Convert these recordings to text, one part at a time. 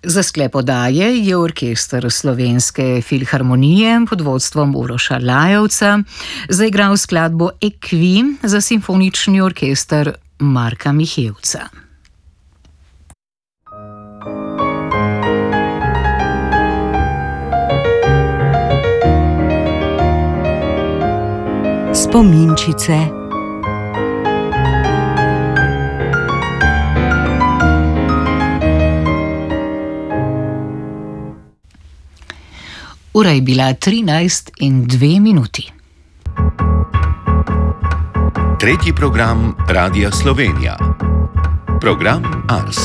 Za sklep oddaje je orkester Slovenske filharmonije pod vodstvom Uroša Lajovca zaigral skladbo Ekvi za simfonični orkester Marka Mihevca. Spominčice. Ura je bila 13:02. Tretji program Radia Slovenija. Program Ars.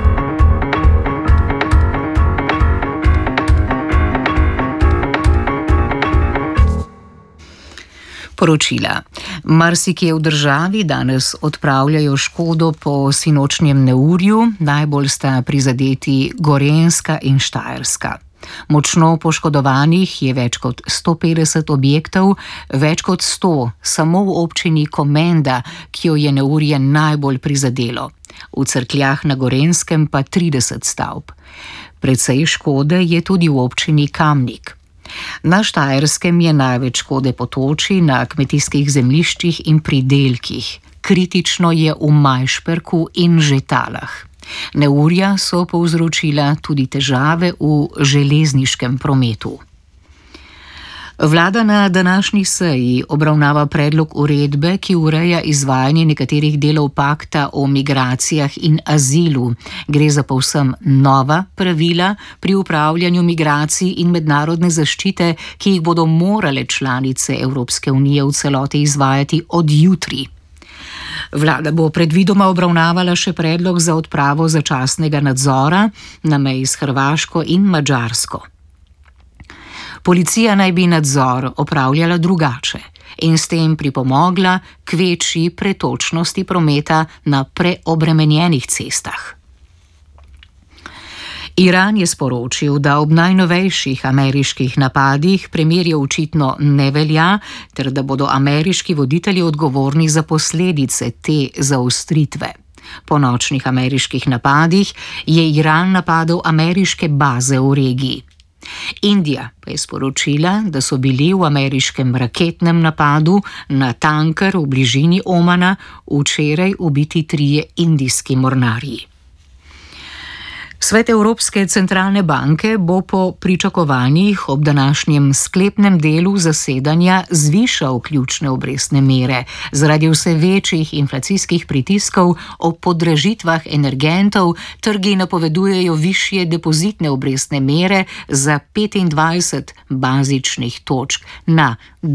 Poročila. Marsikje v državi danes odpravljajo škodo po sinočnjem neurju, najbolj sta prizadeti Gorenjska in Štajerska. Močno poškodovanih je več kot 150 objektov, več kot 100 samo v občini Komenda, ki jo je neurje najbolj prizadelo. V Cerkljah na Gorenjskem pa 30 stavb. Precej škode je tudi v občini Kamnik. Na Štajerskem je največ škode po toči na kmetijskih zemljiščih in pridelkih. Kritično je v Majšperku in Žetalah. Neurja so povzročila tudi težave v železniškem prometu. Vlada na današnji seji obravnava predlog uredbe, ki ureja izvajanje nekaterih delov pakta o migracijah in azilu. Gre za povsem nova pravila pri upravljanju migracij in mednarodne zaščite, ki jih bodo morale članice Evropske unije v celoti izvajati od jutri. Vlada bo predvidoma obravnavala še predlog za odpravo začasnega nadzora na meji s Hrvaško in Madžarsko. Policija naj bi nadzor opravljala drugače in s tem pripomogla k večji pretočnosti prometa na preobremenjenih cestah. Iran je sporočil, da ob najnovejših ameriških napadih premirje očitno ne velja, ter da bodo ameriški voditelji odgovorni za posledice te zaostritve. Po nočnih ameriških napadih je Iran napadel ameriške baze v regiji. Indija pa je sporočila, da so bili v ameriškem raketnem napadu na tanker v bližini Omana včeraj ubiti 3 indijski mornarji. Svet Evropske centralne banke bo po pričakovanjih ob današnjem sklepnem delu zasedanja zvišal ključne obrestne mere zaradi vse večjih inflacijskih pritiskov ob podražitvah energentov. Trgi napovedujejo višje depozitne obrestne mere za 25 bazičnih točk na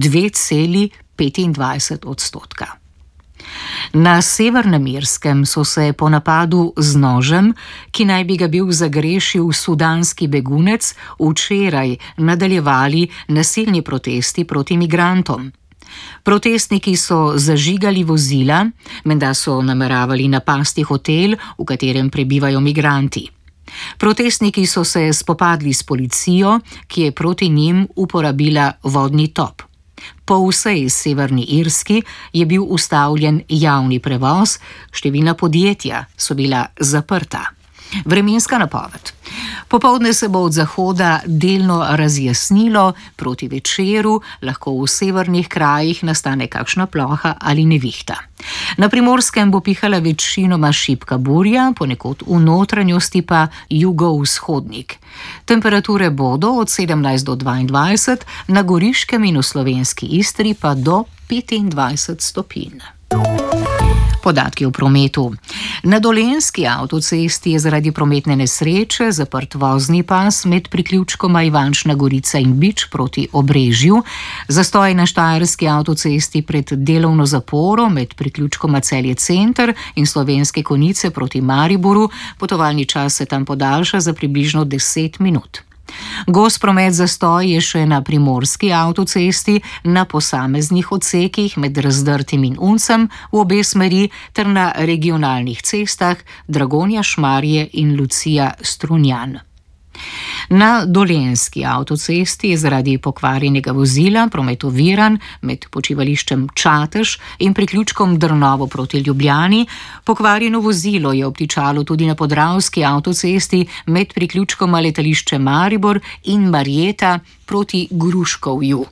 2,25%. Na Severnem Irskem so se po napadu z nožem, ki naj bi ga bil zagrešil sudanski begunec, včeraj nadaljevali nasilni protesti proti migrantom. Protestniki so zažigali vozila, menda so nameravali napasti hotel, v katerem prebivajo migranti. Protestniki so se spopadli s policijo, ki je proti njim uporabila vodni top. Po vsej Severni Irski je bil ustavljen javni prevoz, številna podjetja so bila zaprta. Vremenska napoved. Popoldne se bo od zahoda delno razjasnilo, proti večeru lahko v severnih krajih nastane kakšna ploha ali nevihta. Na Primorskem bo pihala večinoma šibka burja, ponekod v notranjosti pa jugovzhodnik. Temperature bodo od 17 do 22, na Goriškem in v slovenski Istri pa do 25 stopinj. Podatki o prometu. Na Dolenjski avtocesti je zaradi prometne nesreče zaprt vozni pas med priključkoma Ivančna Gorica in Bič proti Obrežju, zastoj na Štajerski avtocesti pred delovno zaporo med priključkoma Celje Center in Slovenske Konjice proti Mariboru, potovalni čas se tam podaljša za približno 10 minut. Gost promet zastoj je še na Primorski avtocesti, na posameznih odsekih med Razdrtim in Uncem v obe smeri ter na regionalnih cestah Dragonja Šmarje in Lucija Strunjan. Na Dolenjski avtocesti je zaradi pokvarjenega vozila promet oviran med počivališčem Čatež in priključkom Drnovo proti Ljubljani. Pokvarjeno vozilo je obtičalo tudi na Podravski avtocesti med priključkoma letališče Maribor in Marjeta proti Gruškovju.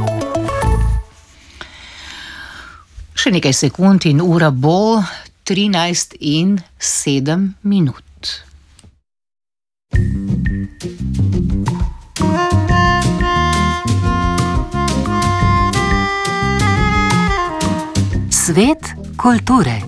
Še nekaj sekund in ura bo 13:07. Svet kulture.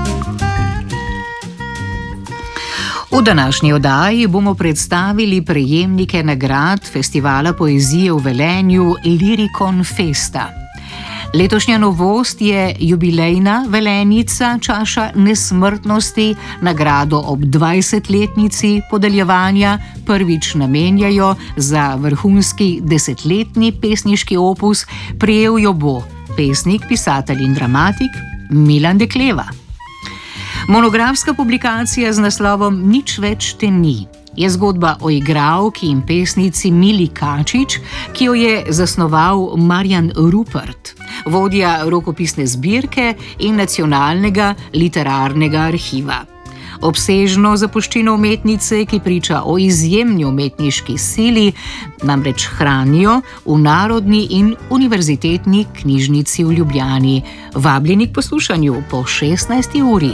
V današnji oddaji bomo predstavili prejemnike nagrad Festivala poezije v Velenju Lirikon Festa. Letošnja novost je jubilejna velenica Čaša nesmrtnosti. Nagrado ob 20-letnici podeljevanja prvič namenjajo za vrhunski 10-letni pesniški opus. Prejel jo bo pesnik, pisatelj in dramatik Milan Dekleva. Monografska publikacija z naslovom Nič več te ni je zgodba o igralki in pesnici Mili Kačič, ki jo je zasnoval Marjan Rupert, vodja rokopisne zbirke in Nacionalnega literarnega arhiva. Obsežno zapuščino umetnice, ki priča o izjemni umetniški sili, namreč hranijo v Narodni in univerzitetni knjižnici v Ljubljani. Vabljeni k poslušanju po 16. uri.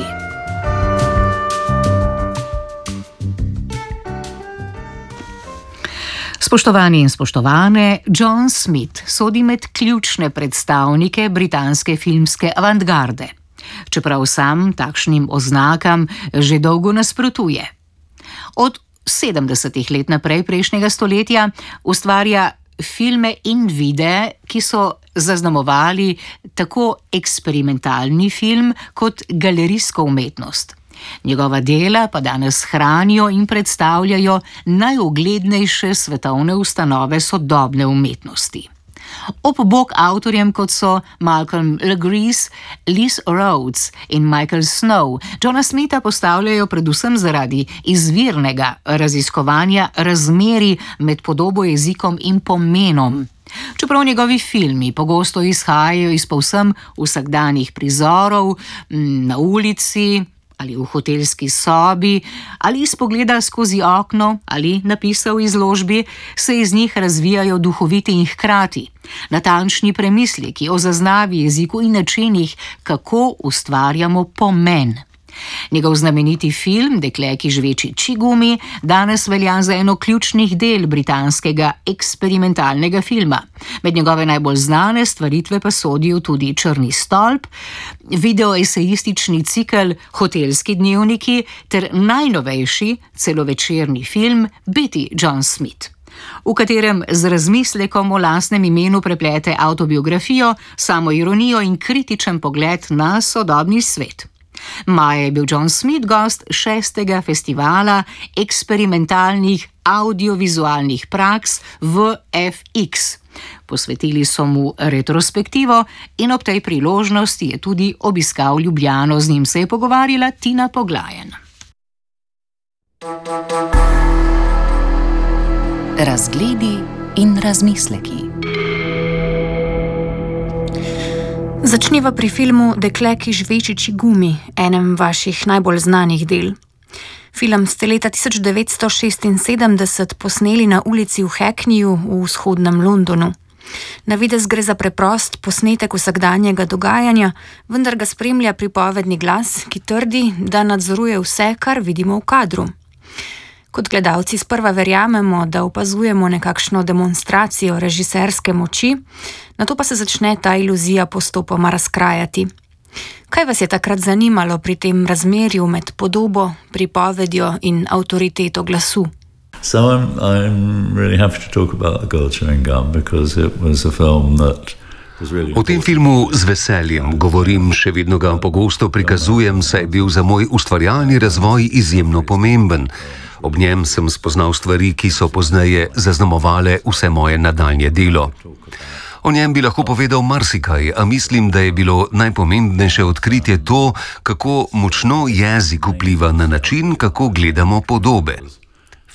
Spoštovani in spoštovane, John Smith sodi med ključne predstavnike britanske filmske avantgarde, čeprav sam takšnim oznakam že dolgo nasprotuje. Od 70. let naprej prejšnjega stoletja ustvarja filme in videe, ki so zaznamovali tako eksperimentalni film kot galerijsko umetnost. Njegova dela pa danes hranijo in predstavljajo najuglednejše svetovne ustanove sodobne umetnosti. Ob bok avtorjem, kot so Malcolm Legrees, Liz Rhodes in Michael Snow, Johna Smitha postavljajo predvsem zaradi izvirnega raziskovanja razmerij med podobo, jezikom in pomenom. Čeprav njegovi filmi pogosto izhajajo iz povsem vsakdanjih prizorov na ulici ali v hotelski sobi, ali iz pogleda skozi okno, ali napisa v izložbi, se iz njih razvijajo duhoviti in hkrati natančni premisleki o zaznavi, jeziku in načinih, kako ustvarjamo pomen. Njegov znameniti film Dekle, ki žveči čigumi, danes velja za eno ključnih del britanskega eksperimentalnega filma. Med njegove najbolj znane stvaritve pa sodijo tudi Črni stolp, videoesejistični cikel Hotelski dnevniki ter najnovejši celovečerni film Biti John Smith, v katerem z razmislekom o lastnem imenu preplete avtobiografijo, samoironijo in kritičen pogled na sodobni svet. Maja je bil John Smith gost 6. festivala eksperimentalnih audiovizualnih praks VFX. Posvetili so mu retrospektivo in ob tej priložnosti je tudi obiskal Ljubljano. Z njim se je pogovarjala Tina Poglajen. Razgledi in razmisleki. Začniva pri filmu Dekle, ki žveči čigumi, enem vaših najbolj znanih del. Film ste leta 1976 posneli na ulici v Hackneyju v vzhodnem Londonu. Na videz gre za preprost posnetek vsakdanjega dogajanja, vendar ga spremlja pripovedni glas, ki trdi, da nadzoruje vse, kar vidimo v kadru. Kot gledalci sprva verjamemo, da opazujemo nekakšno demonstracijo režiserske moči, nato pa se začne ta iluzija postopoma razkrajati. Kaj vas je takrat zanimalo pri tem razmerju med podobo, pripovedjo in avtoriteto glasu? So I'm really happy to talk about A Girl Chewing Gum because it was a film that O tem filmu z veseljem govorim, še vedno ga pogosto prikazujem, saj je bil za moj ustvarjalni razvoj izjemno pomemben. Ob njem sem spoznal stvari, ki so pozneje zaznamovale vse moje nadaljnje delo. O njem bi lahko povedal marsikaj, a mislim, da je bilo najpomembnejše odkritje to, kako močno jezik vpliva na način, kako gledamo podobe.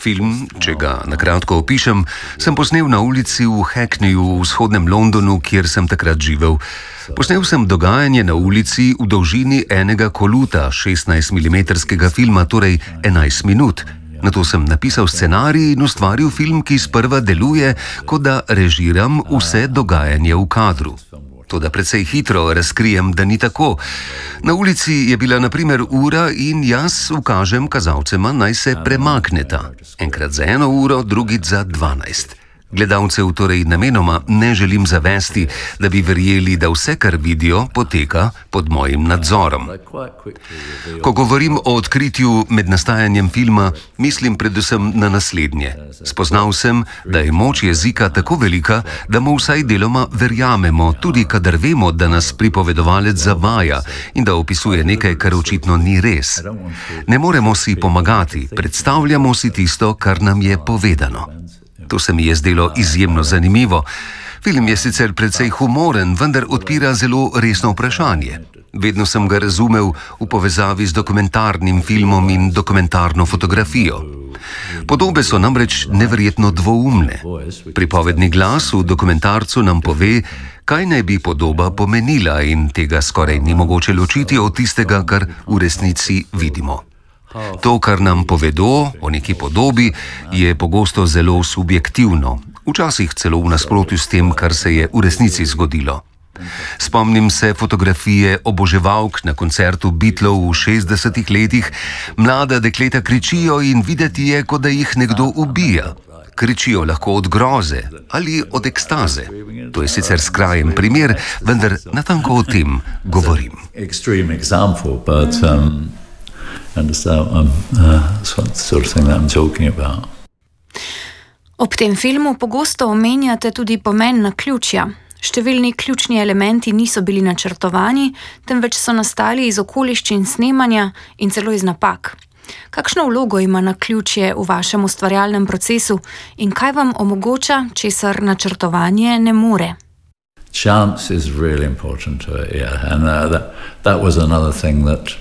Film, če ga na kratko opišem, sem posnel na ulici v Hackneyju v vzhodnem Londonu, kjer sem takrat živel. Posnel sem dogajanje na ulici v dolžini enega koluta 16-milimetrskega filma, torej 11 minut. Nato sem napisal scenarij in ustvaril film, ki sprva deluje, kot da režiram vse dogajanje v kadru. Toda precej hitro razkrijem, da ni tako. Na ulici je bila na primer ura in jaz ukažem kazalcema, naj se premakneta. Enkrat za 1 uro, drugič za 12. Gledalcev torej namenoma ne želim zavesti, da bi verjeli, da vse, kar vidijo, poteka pod mojim nadzorom. Ko govorim o odkritju med nastajanjem filma, mislim predvsem na naslednje. Spoznal sem, da je moč jezika tako velika, da mu vsaj deloma verjamemo, tudi kadar vemo, da nas pripovedovalec zavaja in da opisuje nekaj, kar očitno ni res. Ne moremo si pomagati, predstavljamo si tisto, kar nam je povedano. To se mi je zdelo izjemno zanimivo. Film je sicer precej humoren, vendar odpira zelo resno vprašanje. Vedno sem ga razumel v povezavi z dokumentarnim filmom in dokumentarno fotografijo. Podobe so namreč neverjetno dvoumne. Pripovedni glas v dokumentarcu nam pove, kaj naj bi podoba pomenila, in tega skoraj ni mogoče ločiti od tistega, kar v resnici vidimo. To, kar nam povedo o neki podobi, je pogosto zelo subjektivno, včasih celo v nasprotju s tem, kar se je v resnici zgodilo. Spomnim se fotografije oboževalk na koncertu Beatlov v 60. letih. Mlada dekleta kričijo in videti je, kot da jih nekdo ubija. Kričijo lahko od groze ali od ekstaze. To je sicer skrajen primer, vendar natanko o tem govorim. Ob tem filmu pogosto omenjate tudi pomen naključja. Številni ključni elementi niso bili načrtovani, temveč so nastali iz okoliščin snemanja in celo iz napak. Kakšno vlogo ima naključje v vašem ustvarjalnem procesu in kaj vam omogoča, česar načrtovanje ne more? Chance is really important to it, yeah. And that was another thing that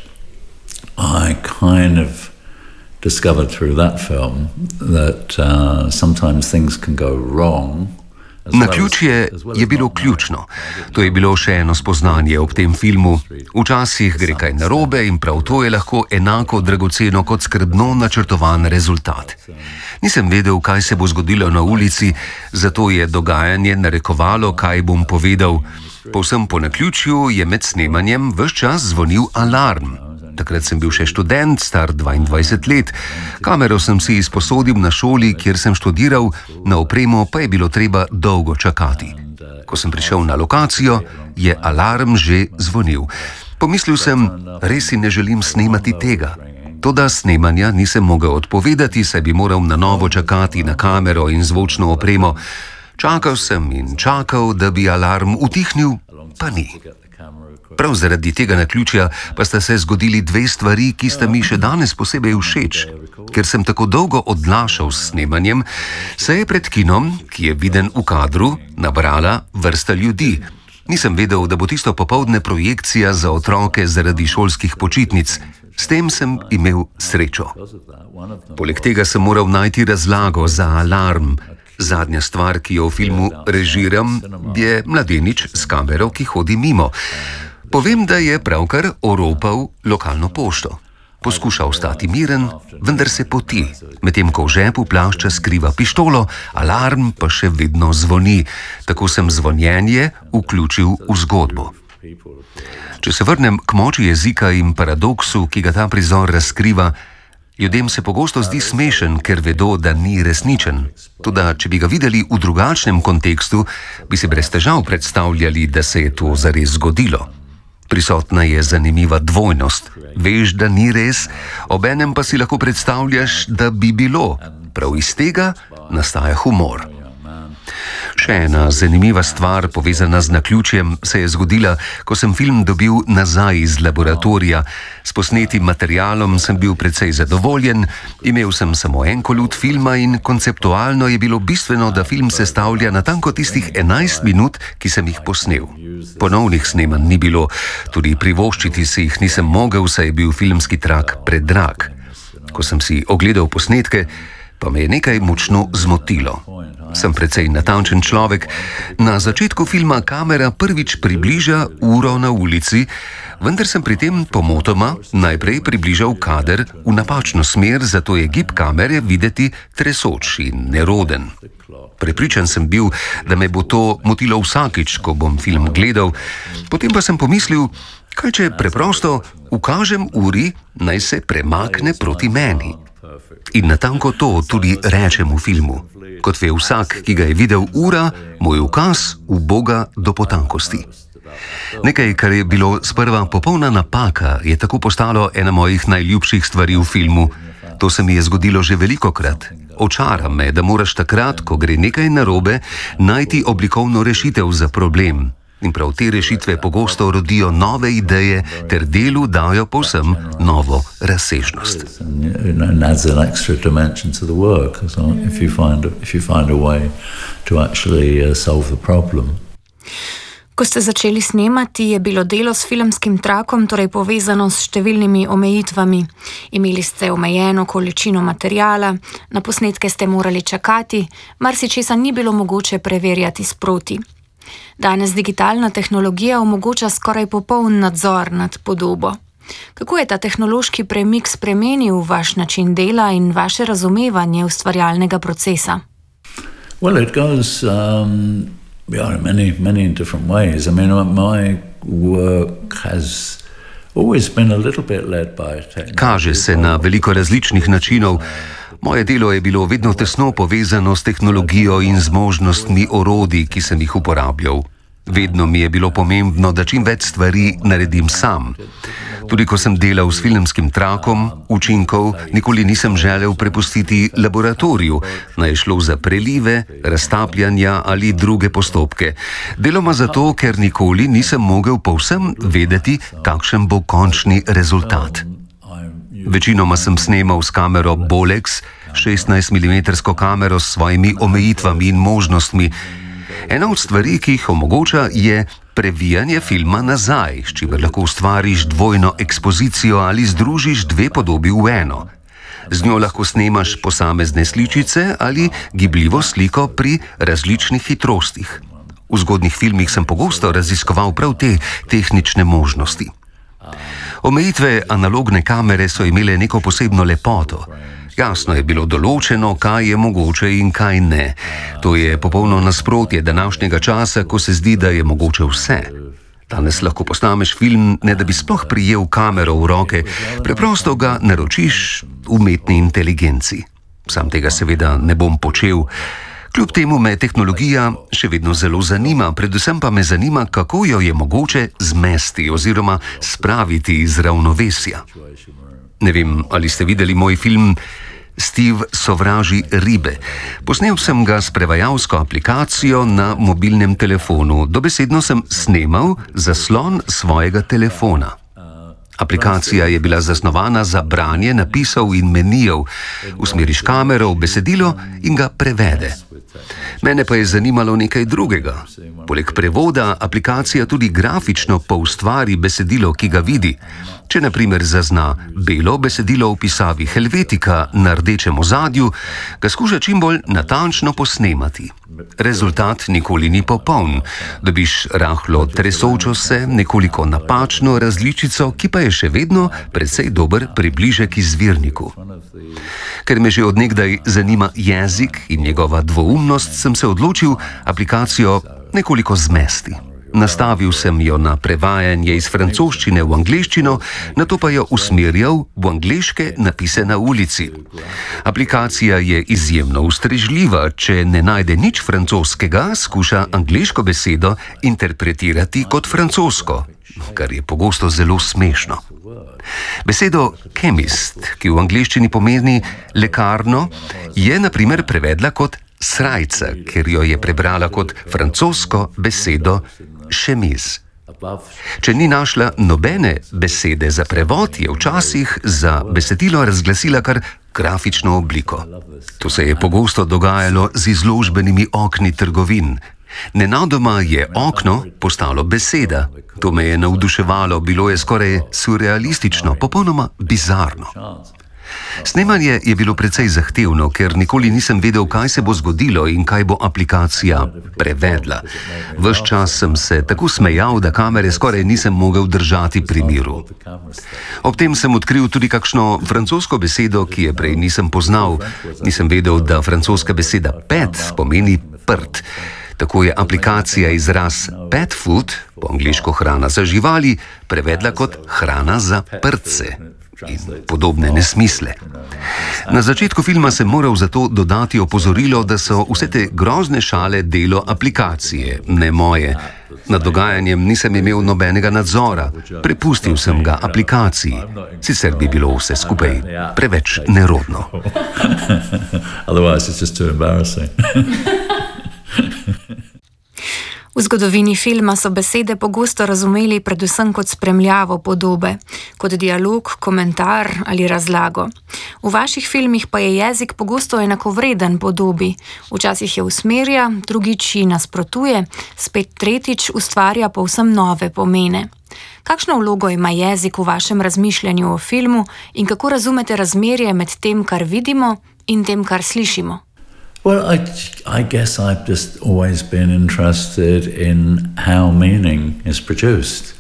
I kind of discovered through that film, that sometimes things can go wrong. Naključje je bilo ključno. To je bilo še eno spoznanje ob tem filmu. Včasih gre kaj narobe in prav to je lahko enako dragoceno kot skrbno načrtovan rezultat. Nisem vedel, kaj se bo zgodilo na ulici, zato je dogajanje narekovalo, kaj bom povedal. Povsem po naključju je med snemanjem ves čas zvonil alarm. Takrat sem bil še študent, star 22 let. Kamero sem si izposodil na šoli, kjer sem študiral, na opremo pa je bilo treba dolgo čakati. Ko sem prišel na lokacijo, je alarm že zvonil. Pomislil sem, res si ne želim snemati tega. Toda snemanja nisem mogel odpovedati, saj bi moral na novo čakati na kamero in zvočno opremo. Čakal sem in čakal, da bi alarm utihnil, pa ni. Prav zaradi tega naključja pa sta se zgodili 2 stvari, ki sta mi še danes posebej všeč. Ker sem tako dolgo odlašal s snemanjem, se je pred kinom, ki je viden v kadru, nabrala vrsta ljudi. Nisem vedel, da bo tisto popoldne projekcija za otroke zaradi šolskih počitnic. S tem sem imel srečo. Poleg tega sem moral najti razlago za alarm. Zadnja stvar, ki jo v filmu režiram, je mladenič s kamero, ki hodi mimo. Povem, da je pravkar oropal lokalno pošto. Poskuša ostati miren, vendar se poti, medtem ko v žepu plašča skriva pištolo, alarm pa še vedno zvoni. Tako sem zvonjenje vključil v zgodbo. Če se vrnem k moči jezika in paradoksu, ki ga ta prizor razkriva, ljudem se pogosto zdi smešen, ker vedo, da ni resničen. Toda, če bi ga videli v drugačnem kontekstu, bi si brez težav predstavljali, da se je to zares zgodilo. Prisotna je zanimiva dvojnost. Veš, da ni res, obenem pa si lahko predstavljaš, da bi bilo. Prav iz tega nastaja humor. Še ena zanimiva stvar, povezana z naključjem, se je zgodila, ko sem film dobil nazaj iz laboratorija. S posnetim materialom sem bil precej zadovoljen, imel sem samo en kolut filma in konceptualno je bilo bistveno, da film sestavlja natanko tistih 11 minut, ki sem jih posnel. Ponovnih snemanj ni bilo, tudi privoščiti si jih nisem mogel, saj je bil filmski trak predrag. Ko sem si ogledal posnetke, pa me je nekaj močno zmotilo. Sem precej natančen človek. Na začetku filma kamera prvič približa uro na ulici, vendar sem pri tem pomotoma najprej približal kader v napačno smer, zato je gib kamere videti tresoč in neroden. Prepričan sem bil, da me bo to motilo vsakič, ko bom film gledal, potem pa sem pomislil, kaj če preprosto ukažem uri, naj se premakne proti meni. In natanko to tudi rečem v filmu. Kot ve vsak, ki ga je videl, ura, moj ukaz, uboga do potankosti. Nekaj, kar je bilo sprva popolna napaka, je tako postalo ena mojih najljubših stvari v filmu. To se mi je zgodilo že velikokrat. Očara me, da moraš takrat, ko gre nekaj narobe, najti oblikovno rešitev za problem. In prav te rešitve pogosto rodijo nove ideje ter delu dajo povsem novo razsežnost. Ko ste začeli snemati, je bilo delo s filmskim trakom torej povezano s številnimi omejitvami. Imeli ste omejeno količino materiala, na posnetke ste morali čakati, marsičesa ni bilo mogoče preverjati sproti. Danes digitalna tehnologija omogoča skoraj popoln nadzor nad podobo. Kako je ta tehnološki premik spremenil vaš način dela in vaše razumevanje ustvarjalnega procesa? Well, it goes many different ways. I mean, my work has always been a little bit led by technology. Kaže se na veliko različnih načinov. Moje delo je bilo vedno tesno povezano s tehnologijo in z možnostmi orodij, ki sem jih uporabljal. Vedno mi je bilo pomembno, da čim več stvari naredim sam. Tudi ko sem delal s filmskim trakom, učinkov nikoli nisem želel prepustiti laboratoriju, naj je šlo za prelive, raztapljanja ali druge postopke. Deloma zato, ker nikoli nisem mogel povsem vedeti, kakšen bo končni rezultat. Večinoma sem snemal s kamero Bolex, 16mm kamero s svojimi omejitvami in možnostmi. Ena od stvari, ki jih omogoča, je previjanje filma nazaj, s čimer lahko ustvariš dvojno ekspozicijo ali združiš dve podobi v eno. Z njo lahko snemaš posamezne sličice ali gibljivo sliko pri različnih hitrostih. V zgodnjih filmih sem pogosto raziskoval prav te tehnične možnosti. Omejitve analogne kamere so imele neko posebno lepoto. Jasno je bilo določeno, kaj je mogoče in kaj ne. To je popolno nasprotje današnjega časa, ko se zdi, da je mogoče vse. Danes lahko posnameš film, ne da bi sploh prijel kamero v roke, preprosto ga naročiš umetni inteligenci. Sam tega seveda ne bom počel. Kljub temu me tehnologija še vedno zelo zanima, predvsem pa me zanima, kako jo je mogoče zmesti oziroma spraviti iz ravnovesja. Ne vem, ali ste videli moj film Steve sovraži ribe. Posnel sem ga s prevajalsko aplikacijo na mobilnem telefonu. Dobesedno sem snemal zaslon svojega telefona. Aplikacija je bila zasnovana za branje napisov in menijev. Usmeriš kamero v besedilo in ga prevede. Mene pa je zanimalo nekaj drugega. Poleg prevoda aplikacija tudi grafično poustvari besedilo, ki ga vidi. Če na primer zazna belo besedilo v pisavi Helvetika na rdečem ozadju, ga skuša čim bolj natančno posnemati. Rezultat nikoli ni popoln. Dobiš rahlo tresočo se, nekoliko napačno različico, ki pa je še vedno precej dober približek izvirniku. Ker me že od nekdaj zanima jezik in njegova dvoumnost, sem se odločil aplikacijo nekoliko zmesti. Nastavil sem jo na prevajanje iz francoščine v angleščino, nato pa jo usmerjal v angleške napise na ulici. Aplikacija je izjemno ustrežljiva, če ne najde nič francoskega, skuša angleško besedo interpretirati kot francosko, kar je pogosto zelo smešno. Besedo chemist, ki v angleščini pomeni lekarno, je na primer prevedla kot srajca, ker jo je prebrala kot francosko besedo chemise. Če ni našla nobene besede za prevod, je včasih za besedilo razglasila kar grafično obliko. To se je pogosto dogajalo z izložbenimi okni trgovin. Nenadoma je okno postalo beseda. To me je navduševalo, bilo je skoraj surrealistično, popolnoma bizarno. Snemanje je bilo precej zahtevno, ker nikoli nisem vedel, kaj se bo zgodilo in kaj bo aplikacija prevedla. Ves čas sem se tako smejal, da kamere skoraj nisem mogel držati pri miru. Ob tem sem odkril tudi kakšno francosko besedo, ki je prej nisem poznal. Nisem vedel, da francoska beseda pet pomeni prt. Tako je aplikacija izraz pet food, po angliško hrana za živali, prevedla kot hrana za prtce in podobne nesmisle. Na začetku filma sem moral zato dodati opozorilo, da so vse te grozne šale delo aplikacije, ne moje. Nad dogajanjem nisem imel nobenega nadzora, prepustil sem ga aplikaciji, sicer bi bilo vse skupaj preveč nerodno. V zgodovini filma so besede pogosto razumeli predvsem kot spremljavo podobe, kot dialog, komentar ali razlago. V vaših filmih pa je jezik pogosto enakovreden podobi. Včasih je usmerja, drugič ji nasprotuje, spet tretjič ustvarja povsem nove pomene. Kakšno vlogo ima jezik v vašem razmišljanju o filmu in kako razumete razmerje med tem, kar vidimo, in tem, kar slišimo? Well, I guess I've just always been interested in how meaning is produced,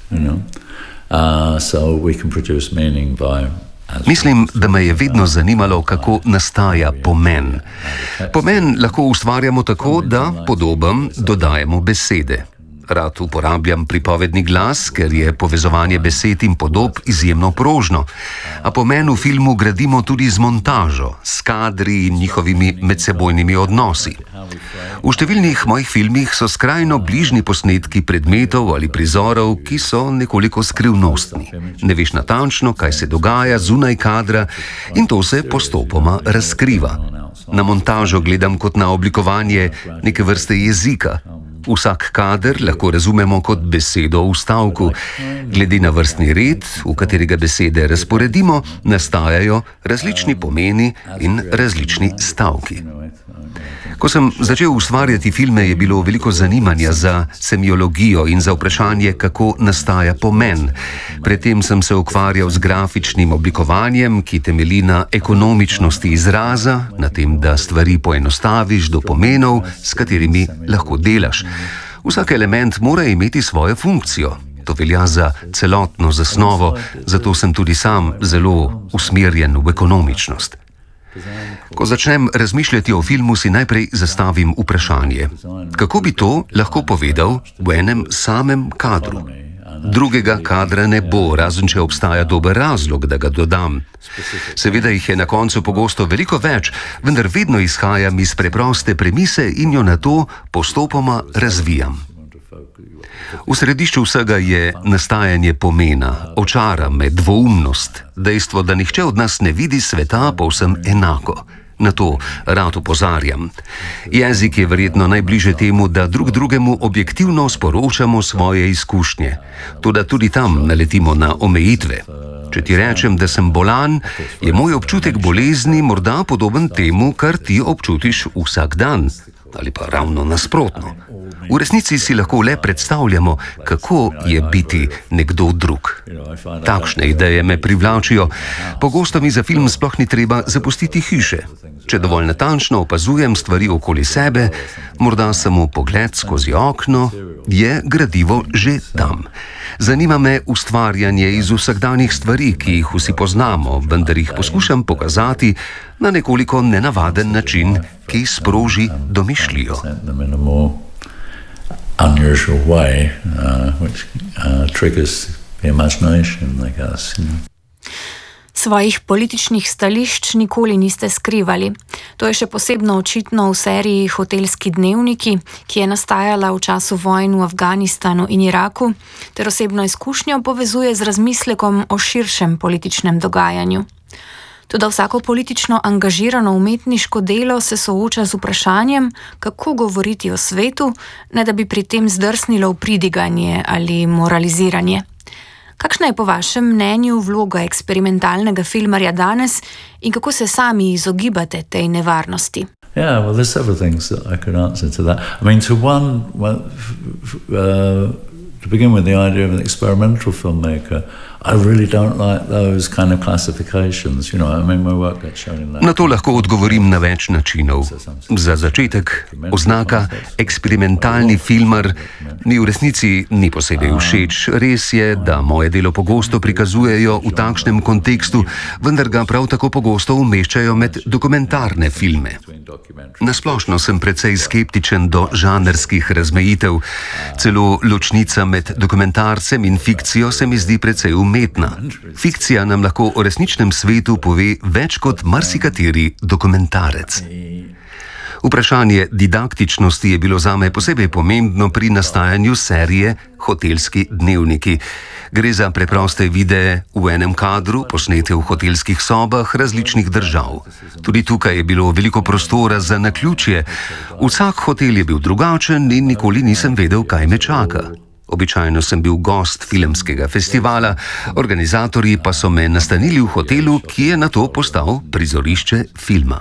so we can produce meaning by... Mislim, da me je vedno zanimalo, kako nastaja pomen. Pomen lahko ustvarjamo tako, da podobam dodajemo besede. Rad uporabljam pripovedni glas, ker je povezovanje besed in podob izjemno prožno. A pomen v filmu gradimo tudi z montažo, s kadri in njihovimi medsebojnimi odnosi. V številnih mojih filmih so skrajno bližnji posnetki predmetov ali prizorov, ki so nekoliko skrivnostni. Ne veš natančno, kaj se dogaja zunaj kadra in to se postopoma razkriva. Na montažo gledam kot na oblikovanje neke vrste jezika. Vsak kader lahko razumemo kot besedo v stavku. Glede na vrstni red, v katerega besede razporedimo, nastajajo različni pomeni in različni stavki. Ko sem začel ustvarjati filme, je bilo veliko zanimanja za semiologijo in za vprašanje, kako nastaja pomen. Predtem sem se ukvarjal z grafičnim oblikovanjem, ki temelji na ekonomičnosti izraza, na tem, da stvari poenostaviš do pomenov, s katerimi lahko delaš. Vsak element mora imeti svojo funkcijo. To velja za celotno zasnovo, zato sem tudi sam zelo usmerjen v ekonomičnost. Ko začnem razmišljati o filmu, si najprej zastavim vprašanje, kako bi to lahko povedal v enem samem kadru. Drugega kadra ne bo, razen če obstaja dober razlog, da ga dodam. Seveda jih je na koncu pogosto veliko več, vendar vedno izhajam iz preproste premise in jo nato postopoma razvijam. V središču vsega je nastajanje pomena, očara me dvoumnost, dejstvo, da nihče od nas ne vidi sveta povsem enako. Na to rad opozarjam. Jezik je verjetno najbliže temu, da drug drugemu objektivno sporočamo svoje izkušnje. Toda tudi tam naletimo na omejitve. Če ti rečem, da sem bolan, je moj občutek bolezni morda podoben temu, kar ti občutiš vsak dan. Ali pa ravno nasprotno. V resnici si lahko le predstavljamo, kako je biti nekdo drug. Takšne ideje me privlačijo. Pogosto mi za film sploh ni treba zapustiti hiše. Če dovolj natančno opazujem stvari okoli sebe, morda samo pogled skozi okno, je gradivo že tam. Zanima me ustvarjanje iz vsakdanjih stvari, ki jih vsi poznamo, vendar jih poskušam pokazati na nekoliko nenavaden način, ki sproži domišljijo. Unusual way, which triggers the imagination, I guess. Svojih političnih stališč nikoli niste skrivali. To je še posebno očitno v seriji Hotelski dnevniki, ki je nastajala v času vojn v Afganistanu in Iraku, ter osebno izkušnjo povezuje z razmislekom o širšem političnem dogajanju. Toda vsako politično angažirano umetniško delo se sooča z vprašanjem, kako govoriti o svetu, ne da bi pri tem zdrsnilo v pridiganje ali moraliziranje. Kakšna je po vašem mnenju vloga eksperimentalnega filmarja danes in kako se sami izogibate tej nevarnosti? Yeah, well, there's several things that I could answer to that. I mean, to begin with the idea of an experimental filmmaker, I really don't like those kind of classifications, you know. I mean, my work gets shown in that. Na to lahko odgovorim na več načinov. Za začetek, oznaka eksperimentalni filmar mi v resnici ni posebej všeč. Res je, da moje delo pogosto prikazujejo v takšnem kontekstu, vendar ga prav tako pogosto umeščajo med dokumentarne filme. Nasplošno sem precej skeptičen do žanrskih razmejitev. Celo ločnica med dokumentarcem in fikcijo se mi zdi precej umetna. Fikcija nam lahko o resničnem svetu pove več kot marsikateri dokumentarec. Vprašanje didaktičnosti je bilo zame posebej pomembno pri nastajanju serije Hotelski dnevniki. Gre za preproste videe v enem kadru, posnete v hotelskih sobah različnih držav. Tudi tukaj je bilo veliko prostora za naključje. Vsak hotel je bil drugačen in nikoli nisem vedel, kaj me čaka. Običajno sem bil gost filmskega festivala, organizatorji pa so me nastanili v hotelu, ki je nato postal prizorišče filma.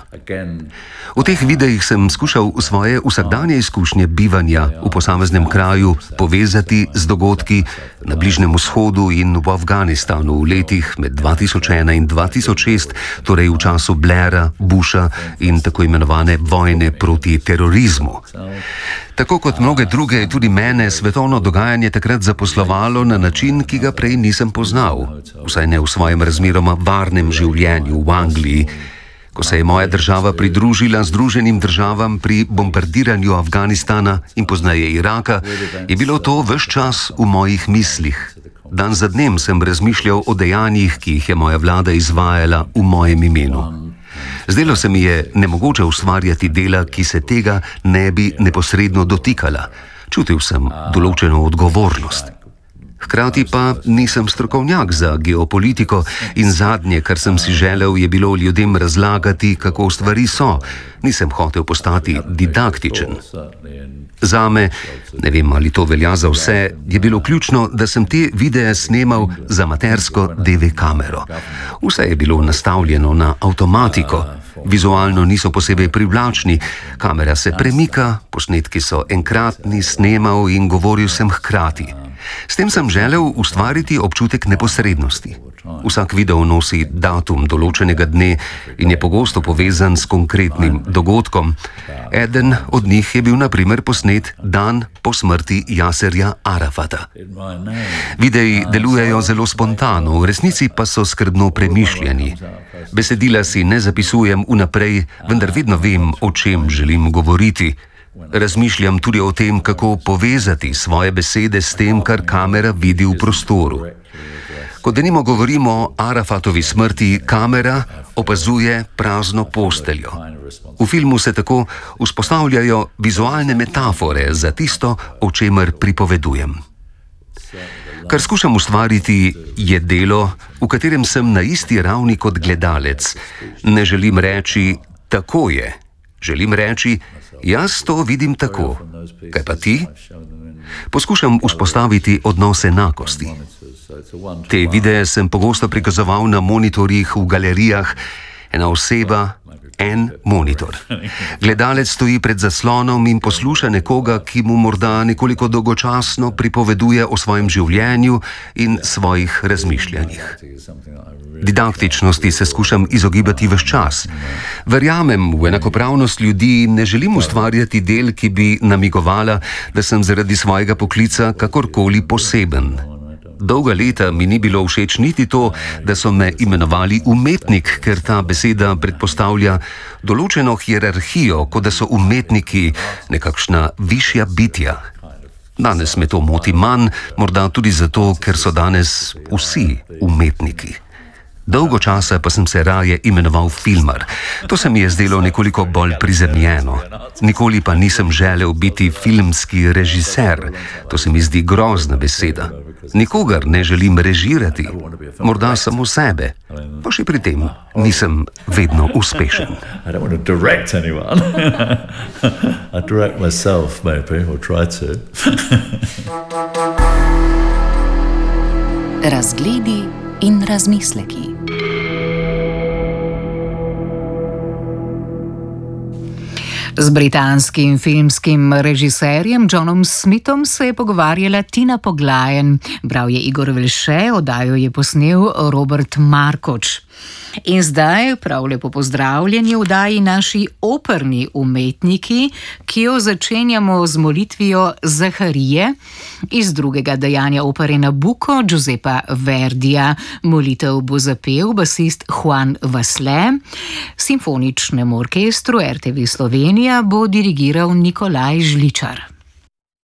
V teh videih sem skušal svoje vsakdanje izkušnje bivanja v posameznem kraju povezati z dogodki na Bližnjem vzhodu in v Afganistanu v letih med 2001 in 2006, torej v času Blaira, Busha in tako imenovane vojne proti terorizmu. Tako kot mnoge druge, tudi mene svetovno dogajanje takrat zaposlovalo na način, ki ga prej nisem poznal, vsaj ne v svojem razmeroma varnem življenju v Angliji. Ko se je moja država pridružila Združenim državam pri bombardiranju Afganistana in pozneje Iraka, je bilo to ves čas v mojih mislih. Dan za dnem sem razmišljal o dejanjih, ki jih je moja vlada izvajala v mojem imenu. Zdelo se mi je nemogoče ustvarjati dela, ki se tega ne bi neposredno dotikala. Čutil sem določeno odgovornost. Hkrati pa nisem strokovnjak za geopolitiko in zadnje, kar sem si želel, je bilo ljudem razlagati, kako stvari so. Nisem hotel postati didaktičen. Zame, ne vem, ali to velja za vse, je bilo ključno, da sem te videe snemal z amatersko DV kamero. Vse je bilo nastavljeno na avtomatiko. Vizualno niso posebej privlačni, kamera se premika, posnetki so enkratni, snemal in govoril sem hkrati. S tem sem želel ustvariti občutek neposrednosti. Vsak video nosi datum določenega dne in je pogosto povezan s konkretnim dogodkom. Eden od njih je bil na primer posnet dan po smrti Jaserja Arafata. Videi delujejo zelo spontano, v resnici pa so skrbno premišljeni. Besedila si ne zapisujem vnaprej, vendar vedno vem, o čem želim govoriti. Razmišljam tudi o tem, kako povezati svoje besede s tem, kar kamera vidi v prostoru. Ko denimo govorimo o Arafatovi smrti, kamera opazuje prazno posteljo. V filmu se tako vzpostavljajo vizualne metafore za tisto, o čemer pripovedujem. Kar skušam ustvariti, je delo, v katerem sem na isti ravni kot gledalec. Ne želim reči, tako je. Želim reči, jaz to vidim tako. Kaj pa ti? Poskušam vzpostaviti odnos enakosti. Te videe sem pogosto prikazoval na monitorjih v galerijah, ena oseba, en monitor. Gledalec stoji pred zaslonom in posluša nekoga, ki mu morda nekoliko dolgočasno pripoveduje o svojem življenju in svojih razmišljanjih. Didaktičnosti se skušam izogibati ves čas. Verjamem v enakopravnost ljudi in ne želim ustvarjati del, ki bi namigovala, da sem zaradi svojega poklica kakorkoli poseben. Dolga leta mi ni bilo všeč niti to, da so me imenovali umetnik, ker ta beseda predpostavlja določeno hierarhijo, kot da so umetniki nekakšna višja bitja. Danes me to moti manj, morda tudi zato, ker so danes vsi umetniki. Dolgo časa pa sem se raje imenoval filmar. To se mi je zdelo nekoliko bolj prizemljeno. Nikoli pa nisem želel biti filmski režiser. To se mi zdi grozna beseda. Nikogar ne želim režirati, morda samo sebe, pa še pri tem nisem vedno uspešen. Razgledi in razmisleki. Z britanskim filmskim režiserjem Johnom Smithom se je pogovarjala Tina Poglajen, bral je Igor Velše, oddajo je posnel Robert Markoč. In zdaj prav lepo pozdravljeni v oddaji naši operni umetniki, ki jo začenjamo z molitvijo Zaharije iz drugega dejanja opere Nabucco Giuseppa Verdija. Molitev bo zapel basist Juan Vasle, simfoničnemu orkestru RTV Slovenija bo dirigiral Nikolaj Žličar.